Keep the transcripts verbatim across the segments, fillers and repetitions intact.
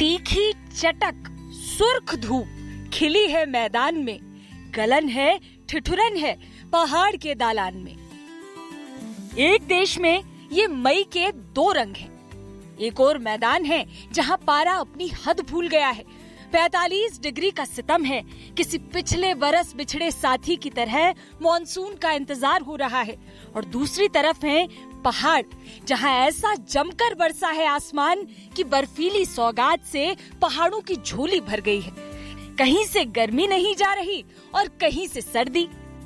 तीखी चटक सुर्ख धूप खिली है मैदान में, गलन है ठिठुरन है पहाड़ के दालान में। एक देश में ये मई के दो रंग हैं। एक और मैदान है जहां पारा अपनी हद भूल गया है। पैंतालीस डिग्री का सितम है। किसी पिछले बरस बिछड़े साथी की तरह मॉनसून का इंतजार हो रहा है। और दूसरी तरफ है पहाड़, जहां ऐसा जमकर बरसा है आसमान कि बर्फीली सौगात से पहाड़ों की झोली भर गई है। कहीं से गर्मी नहीं जा रही और कहीं से सर्दी।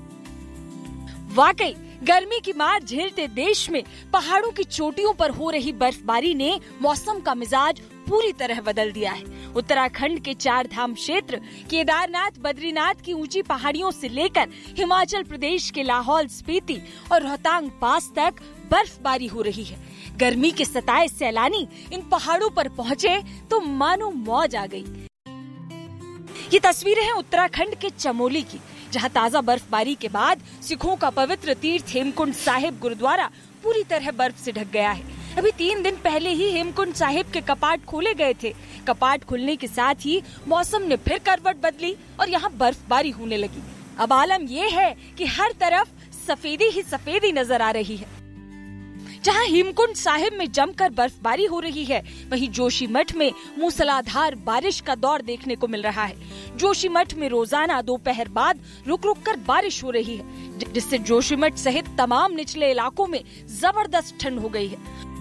वाकई गर्मी की मार झेलते देश में पहाड़ों की चोटियों पर हो रही बर्फबारी ने मौसम का मिजाज पूरी तरह बदल दिया है। उत्तराखंड के चार धाम क्षेत्र, केदारनाथ, बद्रीनाथ की ऊंची पहाड़ियों से लेकर हिमाचल प्रदेश के लाहौल स्पीति और रोहतांग पास तक बर्फबारी हो रही है। गर्मी के सताए सैलानी इन पहाड़ों पर पहुँचे तो मानो मौज आ गई। ये तस्वीरें हैं उत्तराखंड के चमोली की, जहां ताजा बर्फबारी के बाद सिखों का पवित्र तीर्थ हेमकुंड साहिब गुरुद्वारा पूरी तरह बर्फ से ढक गया है। अभी तीन दिन पहले ही हेमकुंड साहिब के कपाट खोले गए थे। कपाट खुलने के साथ ही मौसम ने फिर करवट बदली और यहाँ बर्फबारी होने लगी। अब आलम ये है कि हर तरफ सफेदी ही सफेदी नजर आ रही है। जहां हेमकुंड साहिब में जमकर बर्फबारी हो रही है, वहीं जोशीमठ में मूसलाधार बारिश का दौर देखने को मिल रहा है। जोशीमठ में रोजाना दोपहर बाद रुक रुक कर बारिश हो रही है, जिससे जोशीमठ सहित तमाम निचले इलाकों में जबरदस्त ठंड हो गई है।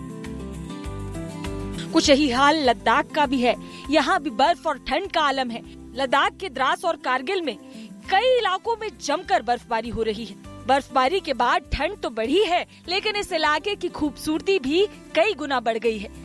कुछ यही हाल लद्दाख का भी है। यहाँ भी बर्फ और ठंड का आलम है। लद्दाख के द्रास और कारगिल में कई इलाकों में जमकर बर्फबारी हो रही है। बर्फबारी के बाद ठंड तो बढ़ी है, लेकिन इस इलाके की खूबसूरती भी कई गुना बढ़ गई है।